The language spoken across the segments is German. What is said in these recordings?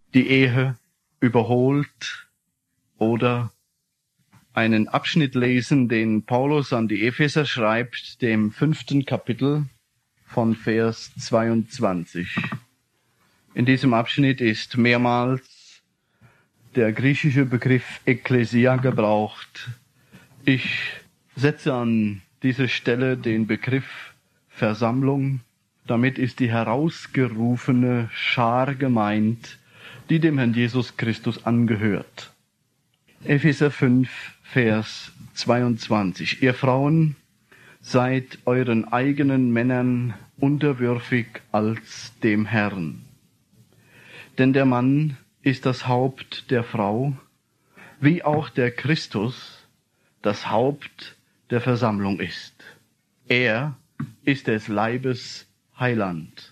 die Ehe überholt oder einen Abschnitt lesen, den Paulus an die Epheser schreibt, dem 5. Kapitel von Vers 22. In diesem Abschnitt ist mehrmals der griechische Begriff Ekklesia gebraucht. Ich setze an diese Stelle den Begriff Versammlung. Damit ist die herausgerufene Schar gemeint, die dem Herrn Jesus Christus angehört. Epheser 5, Vers 22. Ihr Frauen, seid euren eigenen Männern unterwürfig als dem Herrn. Denn der Mann ist das Haupt der Frau, wie auch der Christus das Haupt der Versammlung ist. Er ist des Leibes Heiland.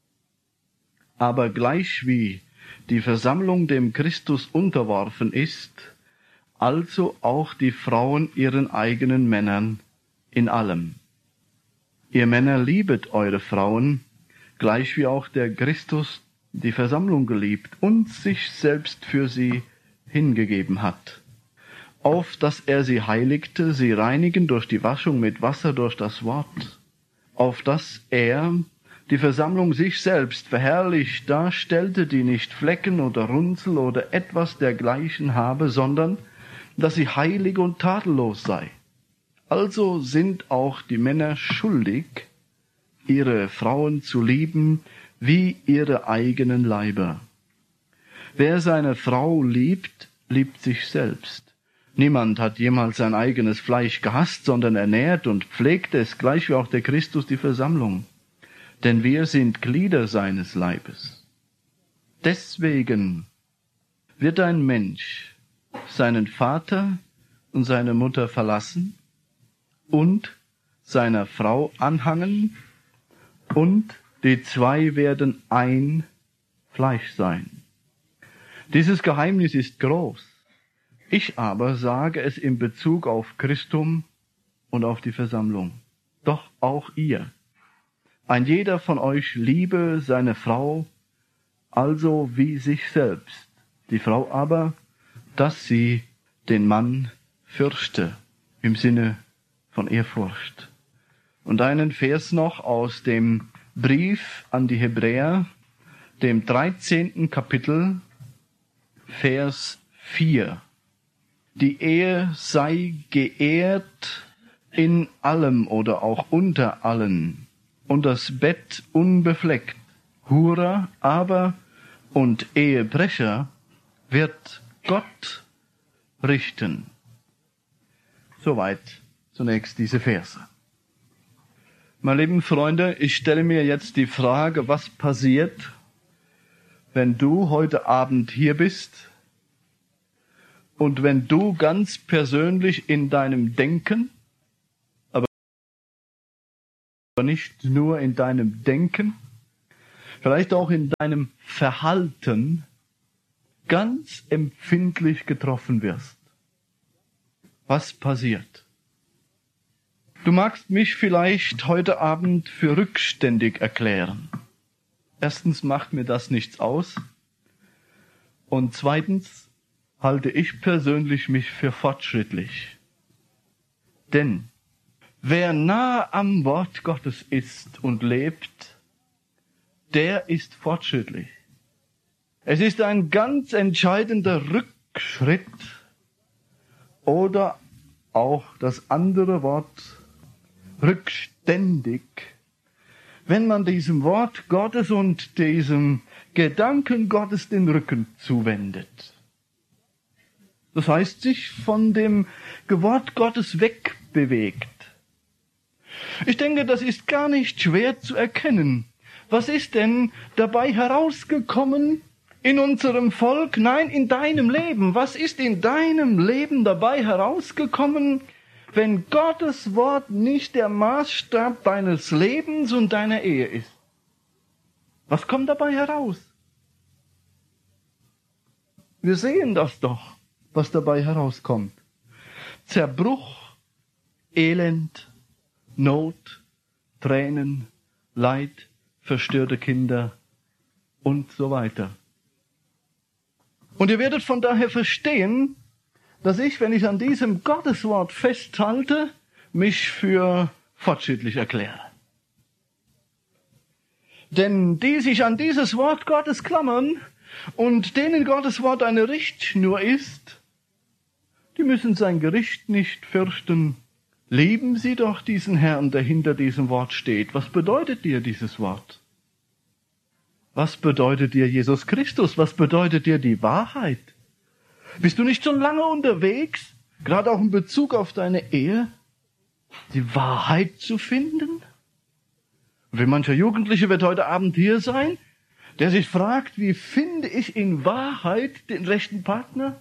Aber gleichwie die Versammlung dem Christus unterworfen ist, also auch die Frauen ihren eigenen Männern in allem. Ihr Männer liebet eure Frauen, gleichwie auch der Christus die Versammlung geliebt und sich selbst für sie hingegeben hat, auf dass er sie heiligte, sie reinigen durch die Waschung mit Wasser durch das Wort, auf dass er die Versammlung sich selbst verherrlicht darstellte, die nicht Flecken oder Runzel oder etwas dergleichen habe, sondern dass sie heilig und tadellos sei. Also sind auch die Männer schuldig, ihre Frauen zu lieben wie ihre eigenen Leiber. Wer seine Frau liebt, liebt sich selbst. Niemand hat jemals sein eigenes Fleisch gehasst, sondern ernährt und pflegt es, gleich wie auch der Christus die Versammlung. Denn wir sind Glieder seines Leibes. Deswegen wird ein Mensch seinen Vater und seine Mutter verlassen und seiner Frau anhangen, und die zwei werden ein Fleisch sein. Dieses Geheimnis ist groß. Ich aber sage es in Bezug auf Christum und auf die Versammlung. Doch auch ihr. Ein jeder von euch liebe seine Frau, also wie sich selbst. Die Frau aber, dass sie den Mann fürchte, im Sinne von Ehrfurcht. Und einen Vers noch aus dem Brief an die Hebräer, dem 13. Kapitel, Vers 4. Die Ehe sei geehrt in allem oder auch unter allen und das Bett unbefleckt. Hurer aber und Ehebrecher wird Gott richten. Soweit zunächst diese Verse. Meine lieben Freunde, ich stelle mir jetzt die Frage, was passiert, wenn du heute Abend hier bist und wenn du ganz persönlich in deinem Denken, aber nicht nur in deinem Denken, vielleicht auch in deinem Verhalten ganz empfindlich getroffen wirst. Was passiert? Du magst mich vielleicht heute Abend für rückständig erklären. Erstens macht mir das nichts aus. Und zweitens halte ich persönlich mich für fortschrittlich. Denn wer nah am Wort Gottes ist und lebt, der ist fortschrittlich. Es ist ein ganz entscheidender Rückschritt oder auch das andere Wort rückständig, wenn man diesem Wort Gottes und diesem Gedanken Gottes den Rücken zuwendet. Das heißt, sich von dem Wort Gottes wegbewegt. Ich denke, das ist gar nicht schwer zu erkennen. Was ist denn dabei herausgekommen in unserem Volk? Nein, in deinem Leben. Was ist in deinem Leben dabei herausgekommen, wenn Gottes Wort nicht der Maßstab deines Lebens und deiner Ehe ist? Was kommt dabei heraus? Wir sehen das doch, was dabei herauskommt. Zerbruch, Elend, Not, Tränen, Leid, verstörte Kinder und so weiter. Und ihr werdet von daher verstehen, dass ich, wenn ich an diesem Gotteswort festhalte, mich für fortschrittlich erkläre. Denn die sich an dieses Wort Gottes klammern und denen Gottes Wort eine Richtschnur ist, die müssen sein Gericht nicht fürchten. Lieben Sie doch diesen Herrn, der hinter diesem Wort steht. Was bedeutet dir dieses Wort? Was bedeutet dir Jesus Christus? Was bedeutet dir die Wahrheit? Bist du nicht schon lange unterwegs, gerade auch in Bezug auf deine Ehe, die Wahrheit zu finden? Wie mancher Jugendliche wird heute Abend hier sein, der sich fragt, wie finde ich in Wahrheit den rechten Partner?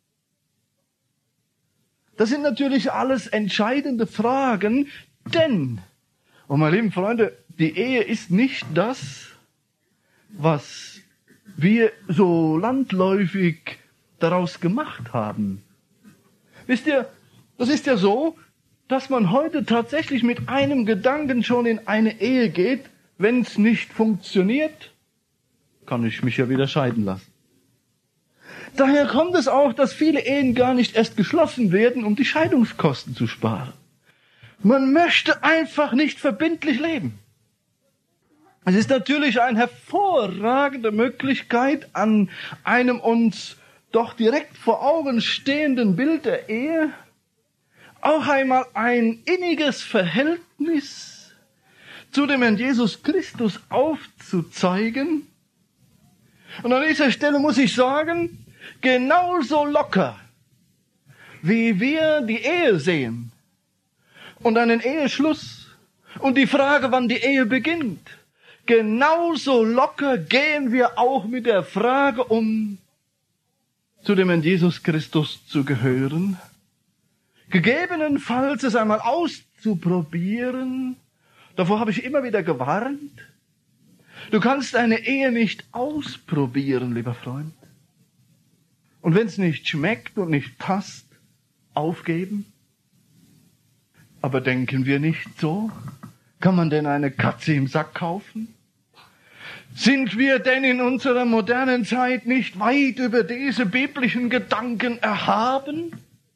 Das sind natürlich alles entscheidende Fragen, denn, und meine lieben Freunde, die Ehe ist nicht das, was wir so landläufig daraus gemacht haben. Wisst ihr, das ist ja so, dass man heute tatsächlich mit einem Gedanken schon in eine Ehe geht. Wenn es nicht funktioniert, kann ich mich ja wieder scheiden lassen. Daher kommt es auch, dass viele Ehen gar nicht erst geschlossen werden, um die Scheidungskosten zu sparen. Man möchte einfach nicht verbindlich leben. Es ist natürlich eine hervorragende Möglichkeit, an einem uns doch direkt vor Augen stehenden Bild der Ehe auch einmal ein inniges Verhältnis zu dem Herrn Jesus Christus aufzuzeigen. Und an dieser Stelle muss ich sagen, genauso locker, wie wir die Ehe sehen und einen Eheschluss und die Frage, wann die Ehe beginnt, genauso locker gehen wir auch mit der Frage um, zu dem Herrn Jesus Christus zu gehören. Gegebenenfalls es einmal auszuprobieren, davor habe ich immer wieder gewarnt. Du kannst eine Ehe nicht ausprobieren, lieber Freund. Und wenn es nicht schmeckt und nicht passt, aufgeben. Aber denken wir nicht so? Kann man denn eine Katze im Sack kaufen? Sind wir denn in unserer modernen Zeit nicht weit über diese biblischen Gedanken erhaben?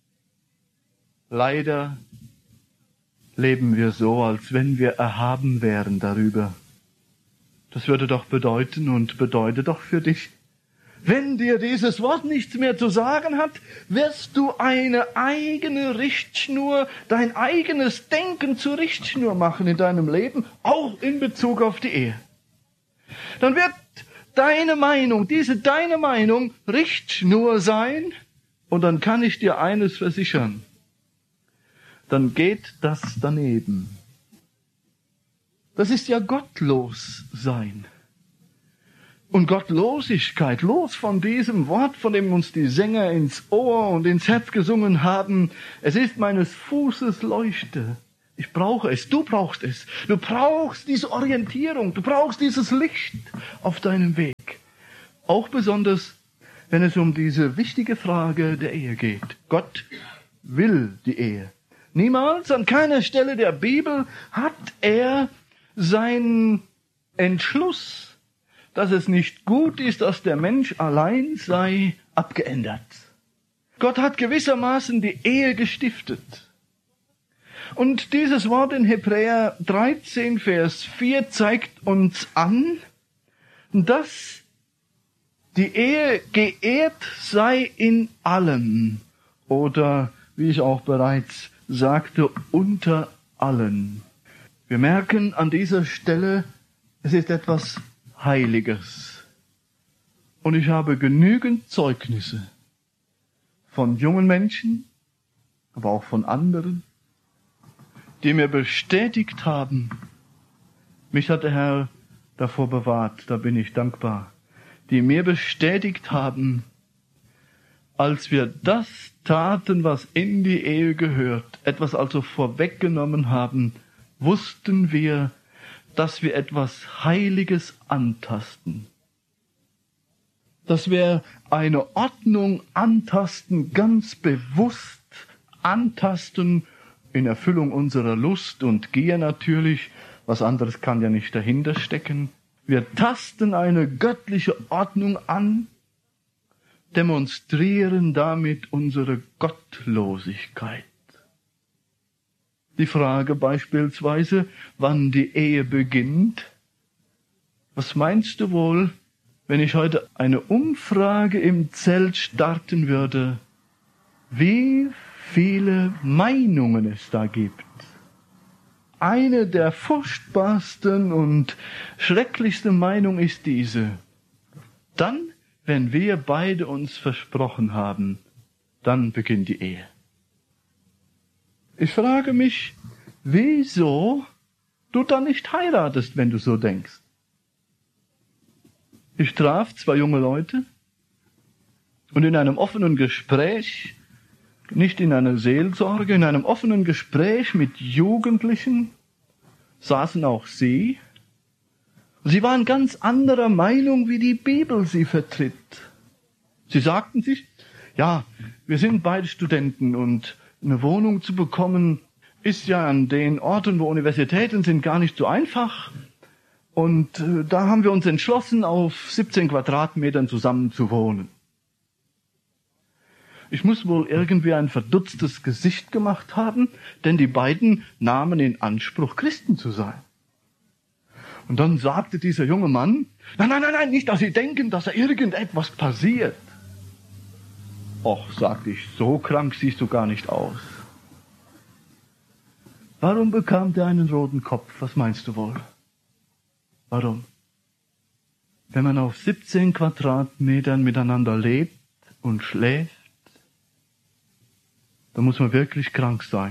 Leider leben wir so, als wenn wir erhaben wären darüber. Das würde doch bedeuten und bedeutet doch für dich, wenn dir dieses Wort nichts mehr zu sagen hat, wirst du eine eigene Richtschnur, dein eigenes Denken zur Richtschnur machen in deinem Leben, auch in Bezug auf die Ehe. Dann wird deine Meinung, deine Meinung Richtschnur sein, und dann kann ich dir eines versichern. Dann geht das daneben. Das ist ja gottlos sein. Und Gottlosigkeit, los von diesem Wort, von dem uns die Sänger ins Ohr und ins Herz gesungen haben. Es ist meines Fußes Leuchte. Ich brauche es, du brauchst es. Du brauchst diese Orientierung, du brauchst dieses Licht auf deinem Weg. Auch besonders, wenn es um diese wichtige Frage der Ehe geht. Gott will die Ehe. Niemals, an keiner Stelle der Bibel hat er seinen Entschluss, dass es nicht gut ist, dass der Mensch allein sei, abgeändert. Gott hat gewissermaßen die Ehe gestiftet. Und dieses Wort in Hebräer 13, Vers 4 zeigt uns an, dass die Ehe geehrt sei in allem. Oder, wie ich auch bereits sagte, unter allen. Wir merken an dieser Stelle, es ist etwas Heiliges. Und ich habe genügend Zeugnisse von jungen Menschen, aber auch von anderen, die mir bestätigt haben, mich hat der Herr davor bewahrt, da bin ich dankbar, die mir bestätigt haben, als wir das taten, was in die Ehe gehört, etwas also vorweggenommen haben, wussten wir, dass wir etwas Heiliges antasten. Dass wir eine Ordnung antasten, ganz bewusst antasten, in Erfüllung unserer Lust und Gier natürlich, was anderes kann ja nicht dahinter stecken. Wir tasten eine göttliche Ordnung an, demonstrieren damit unsere Gottlosigkeit. Die Frage beispielsweise, wann die Ehe beginnt. Was meinst du wohl, wenn ich heute eine Umfrage im Zelt starten würde, wie viele Meinungen es da gibt? Eine der furchtbarsten und schrecklichsten Meinungen ist diese: Dann, wenn wir beide uns versprochen haben, dann beginnt die Ehe. Ich frage mich, wieso du dann nicht heiratest, wenn du so denkst. Ich traf 2 junge Leute und in einem offenen Gespräch, nicht in einer Seelsorge, in einem offenen Gespräch mit Jugendlichen saßen auch sie. Sie waren ganz anderer Meinung, wie die Bibel sie vertritt. Sie sagten sich, ja, wir sind beide Studenten und eine Wohnung zu bekommen ist ja an den Orten, wo Universitäten sind, gar nicht so einfach. Und da haben wir uns entschlossen, auf 17 Quadratmetern zusammen zu wohnen. Ich muss wohl irgendwie ein verdutztes Gesicht gemacht haben, denn die beiden nahmen in Anspruch, Christen zu sein. Und dann sagte dieser junge Mann, nein, nicht, dass Sie denken, dass da irgendetwas passiert. Och, sagte ich, so krank siehst du gar nicht aus. Warum bekam der einen roten Kopf? Was meinst du wohl? Warum? Wenn man auf 17 Quadratmetern miteinander lebt und schläft, dann muss man wirklich krank sein.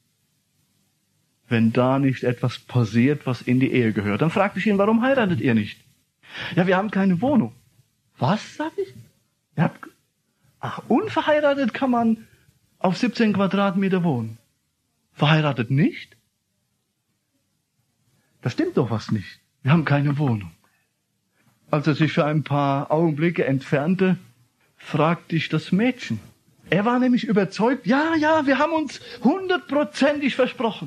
Wenn da nicht etwas passiert, was in die Ehe gehört. Dann fragte ich ihn, warum heiratet ihr nicht? Ja, wir haben keine Wohnung. Was, sag ich? Ach, unverheiratet kann man auf 17 Quadratmeter wohnen. Verheiratet nicht? Da stimmt doch was nicht. Wir haben keine Wohnung. Als er sich für ein paar Augenblicke entfernte, fragte ich das Mädchen. Er war nämlich überzeugt, ja, wir haben uns 100%ig versprochen.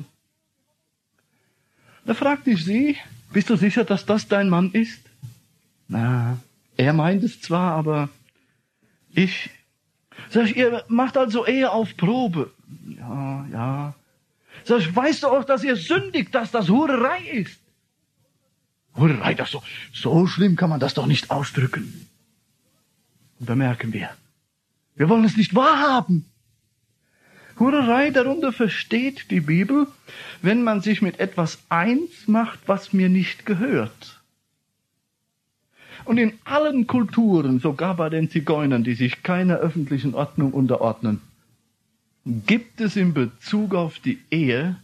Da fragte ich sie, bist du sicher, dass das dein Mann ist? Na, er meint es zwar, aber sag ich, ihr macht also Ehe auf Probe. Ja. Sag ich, weißt du auch, dass ihr sündigt, dass das Hurerei ist? Hurerei, das so schlimm kann man das doch nicht ausdrücken. Und da merken wir wollen es nicht wahrhaben. Hurerei, darunter versteht die Bibel, wenn man sich mit etwas eins macht, was mir nicht gehört. Und in allen Kulturen, sogar bei den Zigeunern, die sich keiner öffentlichen Ordnung unterordnen, gibt es in Bezug auf die Ehe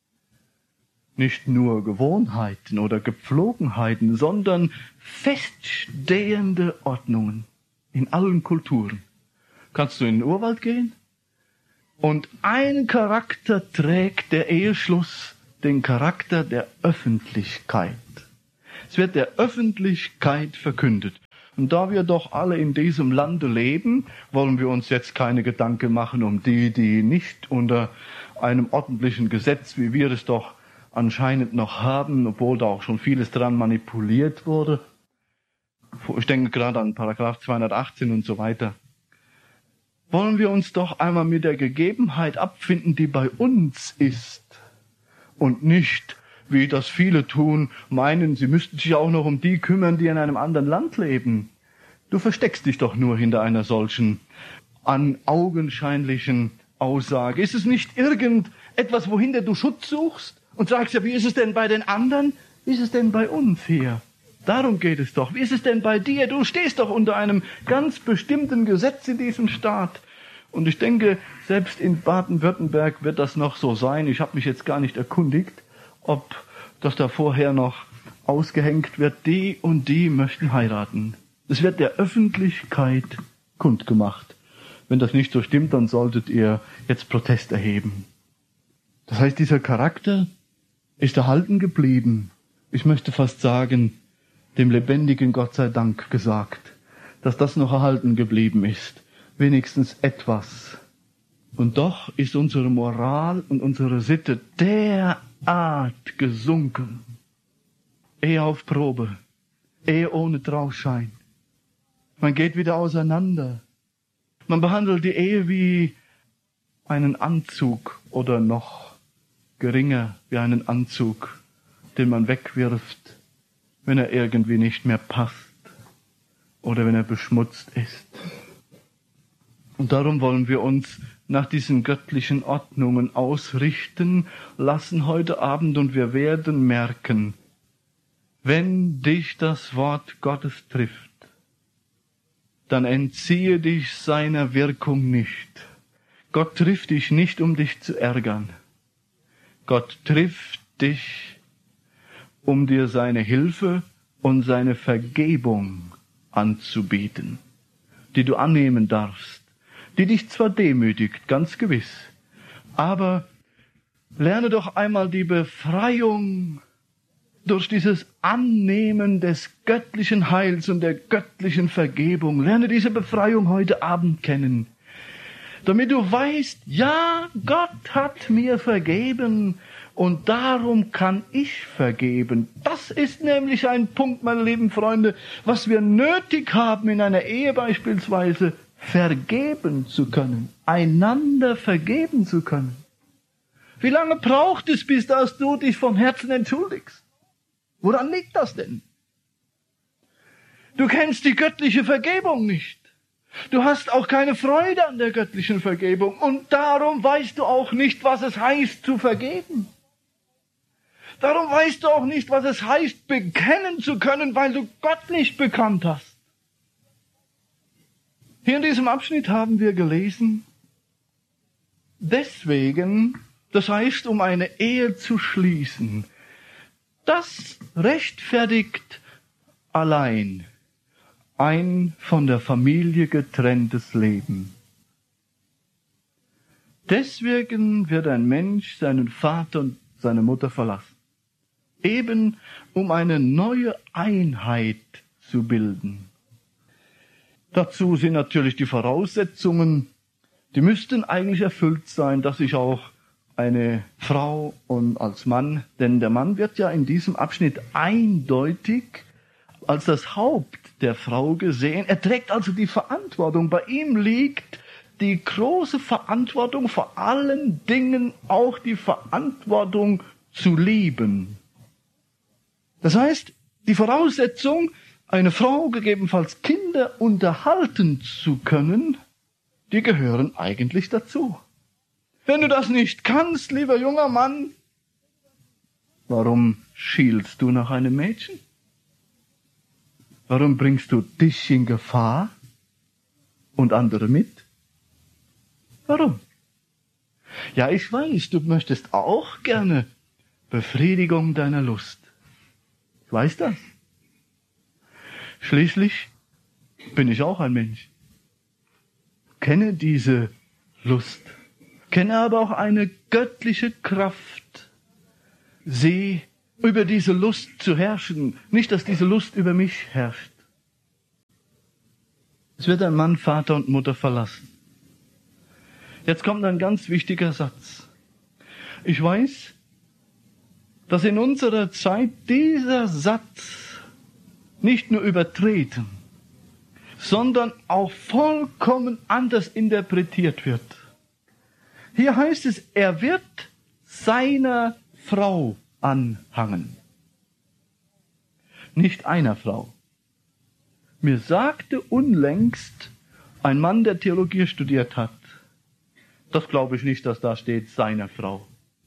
nicht nur Gewohnheiten oder Gepflogenheiten, sondern feststehende Ordnungen in allen Kulturen. Kannst du in den Urwald gehen? Und ein Charakter trägt der Eheschluss, den Charakter der Öffentlichkeit. Es wird der Öffentlichkeit verkündet. Und da wir doch alle in diesem Lande leben, wollen wir uns jetzt keine Gedanken machen um die nicht unter einem ordentlichen Gesetz, wie wir es doch anscheinend noch haben, obwohl da auch schon vieles dran manipuliert wurde. Ich denke gerade an Paragraph 218 und so weiter. Wollen wir uns doch einmal mit der Gegebenheit abfinden, die bei uns ist, und nicht, wie das viele tun, meinen, sie müssten sich auch noch um die kümmern, die in einem anderen Land leben. Du versteckst dich doch nur hinter einer solchen augenscheinlichen Aussage. Ist es nicht irgendetwas, wohinter du Schutz suchst und sagst, ja, wie ist es denn bei den anderen? Wie ist es denn bei uns hier? Darum geht es doch. Wie ist es denn bei dir? Du stehst doch unter einem ganz bestimmten Gesetz in diesem Staat. Und ich denke, selbst in Baden-Württemberg wird das noch so sein. Ich habe mich jetzt gar nicht erkundigt, ob das da vorher noch ausgehängt wird. Die und die möchten heiraten. Es wird der Öffentlichkeit kundgemacht. Wenn das nicht so stimmt, dann solltet ihr jetzt Protest erheben. Das heißt, dieser Charakter ist erhalten geblieben. Ich möchte fast sagen, dem lebendigen Gott sei Dank gesagt, dass das noch erhalten geblieben ist. Wenigstens etwas. Und doch ist unsere Moral und unsere Sitte derart gesunken. Ehe auf Probe. Ehe ohne Trauschein. Man geht wieder auseinander. Man behandelt die Ehe wie einen Anzug oder noch geringer wie einen Anzug, den man wegwirft, wenn er irgendwie nicht mehr passt oder wenn er beschmutzt ist. Und darum wollen wir uns nach diesen göttlichen Ordnungen ausrichten lassen heute Abend, und wir werden merken, wenn dich das Wort Gottes trifft, dann entziehe dich seiner Wirkung nicht. Gott trifft dich nicht, um dich zu ärgern. Gott trifft dich, um dir seine Hilfe und seine Vergebung anzubieten, die du annehmen darfst, die dich zwar demütigt, ganz gewiss, aber lerne doch einmal die Befreiung durch dieses Annehmen des göttlichen Heils und der göttlichen Vergebung. Lerne diese Befreiung heute Abend kennen, damit du weißt, ja, Gott hat mir vergeben und darum kann ich vergeben. Das ist nämlich ein Punkt, meine lieben Freunde, was wir nötig haben in einer Ehe beispielsweise, vergeben zu können, einander vergeben zu können. Wie lange braucht es, bis dass du dich von Herzen entschuldigst? Woran liegt das denn? Du kennst die göttliche Vergebung nicht. Du hast auch keine Freude an der göttlichen Vergebung und darum weißt du auch nicht, was es heißt zu vergeben. Darum weißt du auch nicht, was es heißt, bekennen zu können, weil du Gott nicht bekannt hast. Hier in diesem Abschnitt haben wir gelesen, deswegen, das heißt, um eine Ehe zu schließen, das rechtfertigt allein ein von der Familie getrenntes Leben. Deswegen wird ein Mensch seinen Vater und seine Mutter verlassen, eben um eine neue Einheit zu bilden. Dazu sind natürlich die Voraussetzungen, die müssten eigentlich erfüllt sein, dass ich auch eine Frau und als Mann, denn der Mann wird ja in diesem Abschnitt eindeutig als das Haupt der Frau gesehen. Er trägt also die Verantwortung. Bei ihm liegt die große Verantwortung, vor allen Dingen auch die Verantwortung zu lieben. Das heißt, die Voraussetzung, eine Frau, gegebenenfalls Kinder unterhalten zu können, die gehören eigentlich dazu. Wenn du das nicht kannst, lieber junger Mann, warum schielst du nach einem Mädchen? Warum bringst du dich in Gefahr und andere mit? Warum? Ja, ich weiß, du möchtest auch gerne Befriedigung deiner Lust. Ich weiß das. Schließlich bin ich auch ein Mensch. Kenne diese Lust. Kenne aber auch eine göttliche Kraft. Sie über diese Lust zu herrschen. Nicht, dass diese Lust über mich herrscht. Es wird ein Mann Vater und Mutter verlassen. Jetzt kommt ein ganz wichtiger Satz. Ich weiß, dass in unserer Zeit dieser Satz nicht nur übertreten, sondern auch vollkommen anders interpretiert wird. Hier heißt es, er wird seiner Frau anhangen. Nicht einer Frau. Mir sagte unlängst ein Mann, der Theologie studiert hat, das glaube ich nicht, dass da steht, seiner Frau.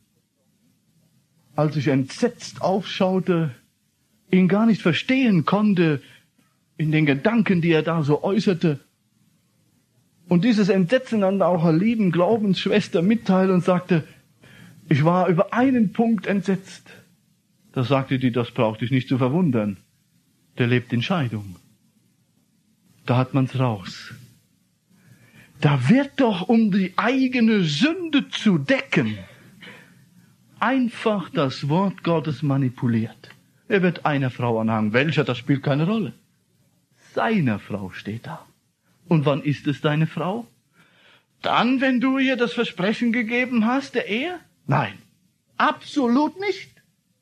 Als ich entsetzt aufschaute, ihn gar nicht verstehen konnte in den Gedanken, die er da so äußerte, und dieses Entsetzen an auch einer lieben Glaubensschwester mitteilte und sagte, ich war über einen Punkt entsetzt. Da sagte die, das braucht dich nicht zu verwundern. Der lebt in Scheidung. Da hat man's raus. Da wird doch, um die eigene Sünde zu decken, einfach das Wort Gottes manipuliert. Er wird einer Frau anhangen. Welcher, das spielt keine Rolle. Seiner Frau steht da. Und wann ist es deine Frau? Dann, wenn du ihr das Versprechen gegeben hast, der Ehe? Nein, absolut nicht.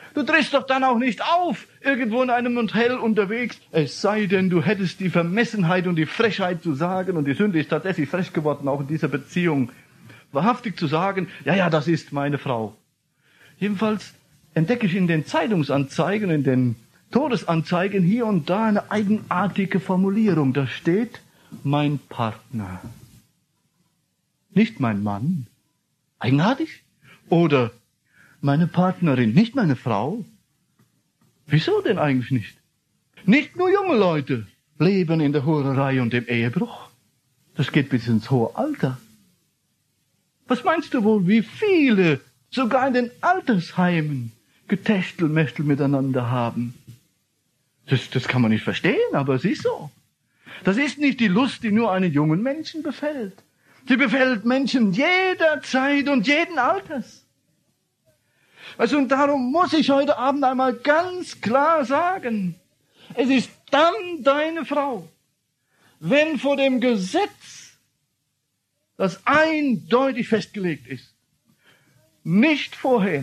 Du trittst doch dann auch nicht auf, irgendwo in einem Hotel unterwegs, es sei denn, du hättest die Vermessenheit und die Frechheit zu sagen, und die Sünde ist tatsächlich frech geworden, auch in dieser Beziehung, wahrhaftig zu sagen, ja, das ist meine Frau. Jedenfalls entdecke ich in den Zeitungsanzeigen, in den Todesanzeigen hier und da eine eigenartige Formulierung. Da steht, mein Partner. Nicht mein Mann. Eigenartig? Oder meine Partnerin, nicht meine Frau. Wieso denn eigentlich nicht? Nicht nur junge Leute leben in der Hurerei und im Ehebruch. Das geht bis ins hohe Alter. Was meinst du wohl, wie viele sogar in den Altersheimen Getächtelmächtel miteinander haben? Das kann man nicht verstehen, aber es ist so. Das ist nicht die Lust, die nur einen jungen Menschen befällt. Sie befällt Menschen jeder Zeit und jeden Alters. Also, und darum muss ich heute Abend einmal ganz klar sagen, es ist dann deine Frau, wenn vor dem Gesetz, das eindeutig festgelegt ist, nicht vorher.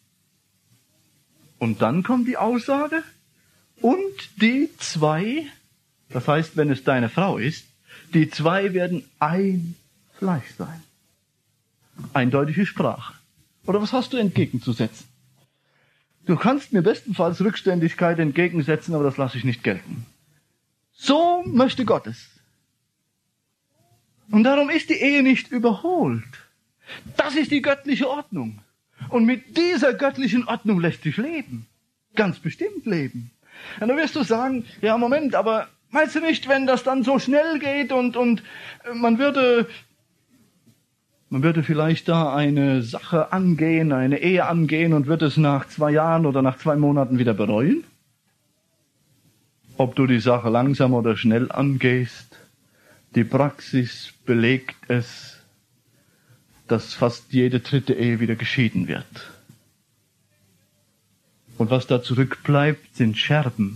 Und dann kommt die Aussage, und die zwei, das heißt, wenn es deine Frau ist, die zwei werden ein Fleisch sein. Eindeutige Sprache. Oder was hast du entgegenzusetzen? Du kannst mir bestenfalls Rückständigkeit entgegensetzen, aber das lasse ich nicht gelten. So möchte Gott es. Und darum ist die Ehe nicht überholt. Das ist die göttliche Ordnung. Und mit dieser göttlichen Ordnung lässt sich leben. Ganz bestimmt leben. Und dann wirst du sagen, ja Moment, aber meinst du nicht, wenn das dann so schnell geht und man würde vielleicht da eine Sache angehen, eine Ehe angehen und wird es nach 2 Jahren oder nach 2 Monaten wieder bereuen? Ob du die Sache langsam oder schnell angehst, die Praxis belegt es, dass fast jede 3. Ehe wieder geschieden wird. Und was da zurückbleibt, sind Scherben,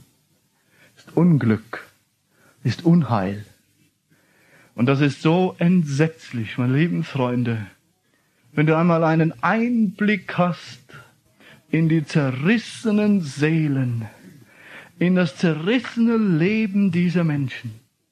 ist Unglück, ist Unheil. Und das ist so entsetzlich, meine lieben Freunde, wenn du einmal einen Einblick hast in die zerrissenen Seelen, in das zerrissene Leben dieser Menschen,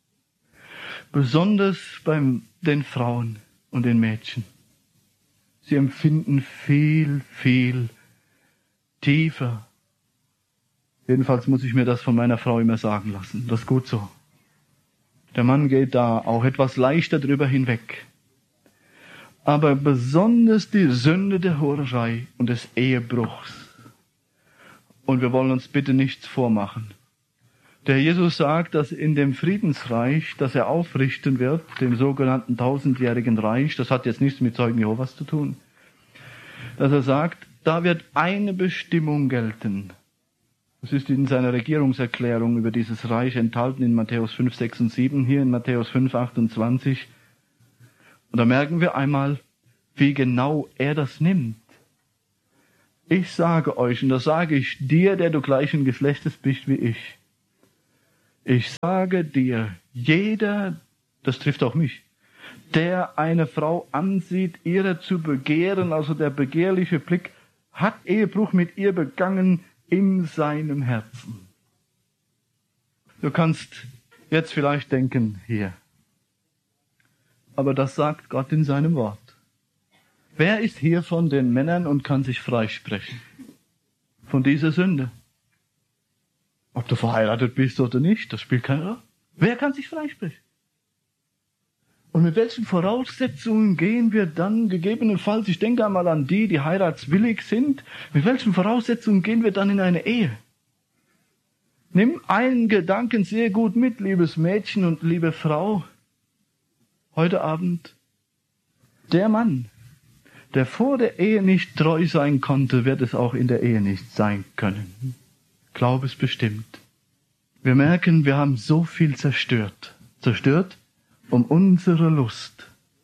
besonders bei den Frauen und den Mädchen. Sie empfinden viel, viel tiefer. Jedenfalls muss ich mir das von meiner Frau immer sagen lassen. Das ist gut so. Der Mann geht da auch etwas leichter drüber hinweg. Aber besonders die Sünde der Hurerei und des Ehebruchs. Und wir wollen uns bitte nichts vormachen. Der Jesus sagt, dass in dem Friedensreich, das er aufrichten wird, dem sogenannten 1000-jährigen Reich, das hat jetzt nichts mit Zeugen Jehovas zu tun, dass er sagt, da wird eine Bestimmung gelten. Das ist in seiner Regierungserklärung über dieses Reich enthalten in Matthäus 5, 6 und 7, hier in Matthäus 5, 28. Und da merken wir einmal, wie genau er das nimmt. Ich sage euch, und das sage ich dir, der du gleichen Geschlechtes bist wie ich. Ich sage dir, jeder, das trifft auch mich, der eine Frau ansieht, ihrer zu begehren, also der begehrliche Blick, hat Ehebruch mit ihr begangen in seinem Herzen. Du kannst jetzt vielleicht denken, hier. Aber das sagt Gott in seinem Wort. Wer ist hier von den Männern und kann sich freisprechen von dieser Sünde? Ob du verheiratet bist oder nicht, das spielt keine Rolle. Wer kann sich freisprechen? Und mit welchen Voraussetzungen gehen wir dann gegebenenfalls, ich denke einmal an die heiratswillig sind, mit welchen Voraussetzungen gehen wir dann in eine Ehe? Nimm einen Gedanken sehr gut mit, liebes Mädchen und liebe Frau, heute Abend. Der Mann, der vor der Ehe nicht treu sein konnte, wird es auch in der Ehe nicht sein können. Glaub es bestimmt. Wir merken, wir haben so viel zerstört. Zerstört, um unserer Lust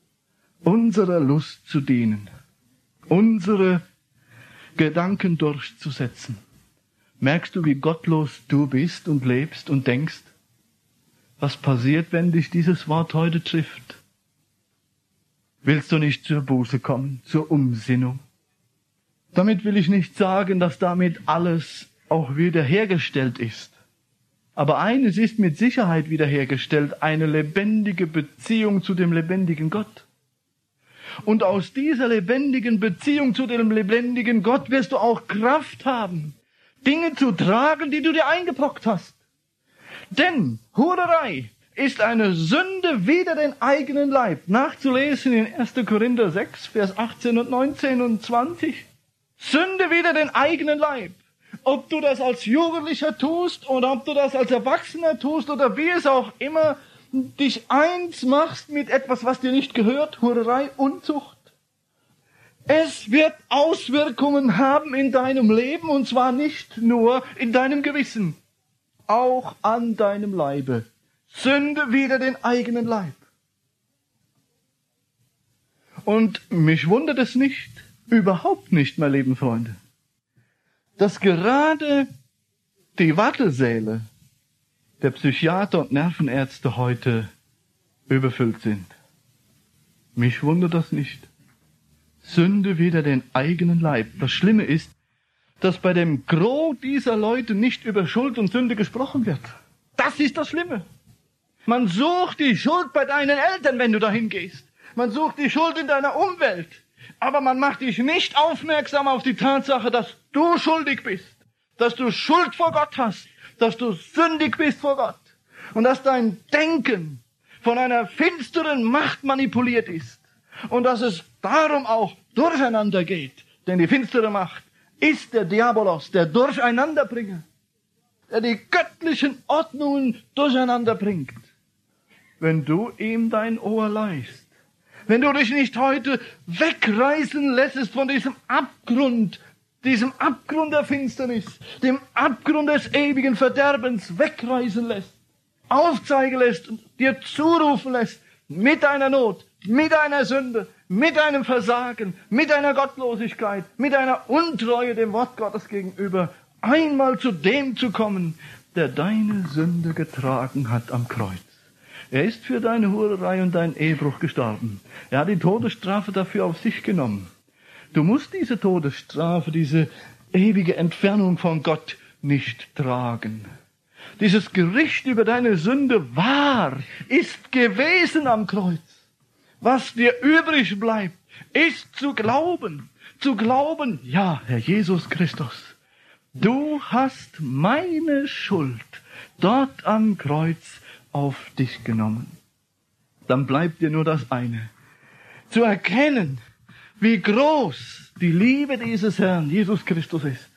zu dienen, unsere Gedanken durchzusetzen. Merkst du, wie gottlos du bist und lebst und denkst? Was passiert, wenn dich dieses Wort heute trifft? Willst du nicht zur Buße kommen, zur Umsinnung? Damit will ich nicht sagen, dass damit alles auch wiederhergestellt ist. Aber eines ist mit Sicherheit wiederhergestellt, eine lebendige Beziehung zu dem lebendigen Gott. Und aus dieser lebendigen Beziehung zu dem lebendigen Gott wirst du auch Kraft haben, Dinge zu tragen, die du dir eingebrockt hast. Denn Hurerei ist eine Sünde wider den eigenen Leib. Nachzulesen in 1. Korinther 6, Vers 18 und 19 und 20. Sünde wider den eigenen Leib. Ob du das als Jugendlicher tust oder ob du das als Erwachsener tust oder wie es auch immer, dich eins machst mit etwas, was dir nicht gehört, Hurerei, Unzucht. Es wird Auswirkungen haben in deinem Leben und zwar nicht nur in deinem Gewissen, auch an deinem Leibe. Sünde wider den eigenen Leib. Und mich wundert es nicht, überhaupt nicht, meine lieben Freunde, dass gerade die Wartesäle der Psychiater und Nervenärzte heute überfüllt sind. Mich wundert das nicht. Sünde wider den eigenen Leib. Das Schlimme ist, dass bei dem Gros dieser Leute nicht über Schuld und Sünde gesprochen wird. Das ist das Schlimme. Man sucht die Schuld bei deinen Eltern, wenn du dahin gehst. Man sucht die Schuld in deiner Umwelt. Aber man macht dich nicht aufmerksam auf die Tatsache, dass du schuldig bist. Dass du Schuld vor Gott hast. Dass du sündig bist vor Gott. Und dass dein Denken von einer finsteren Macht manipuliert ist. Und dass es darum auch durcheinander geht. Denn die finstere Macht ist der Diabolos, der Durcheinanderbringer. Der die göttlichen Ordnungen durcheinander bringt. Wenn du ihm dein Ohr leihst. Wenn du dich nicht heute wegreißen lässt von diesem Abgrund der Finsternis, dem Abgrund des ewigen Verderbens wegreißen lässt, aufzeigen lässt und dir zurufen lässt, mit deiner Not, mit deiner Sünde, mit deinem Versagen, mit deiner Gottlosigkeit, mit deiner Untreue dem Wort Gottes gegenüber, einmal zu dem zu kommen, der deine Sünde getragen hat am Kreuz. Er ist für deine Hurerei und deinen Ehebruch gestorben. Er hat die Todesstrafe dafür auf sich genommen. Du musst diese Todesstrafe, diese ewige Entfernung von Gott nicht tragen. Dieses Gericht über deine Sünde ist gewesen am Kreuz. Was dir übrig bleibt, ist zu glauben. Zu glauben, ja, Herr Jesus Christus, du hast meine Schuld dort am Kreuz auf dich genommen. Dann bleibt dir nur das eine. Zu erkennen, wie groß die Liebe dieses Herrn Jesus Christus ist.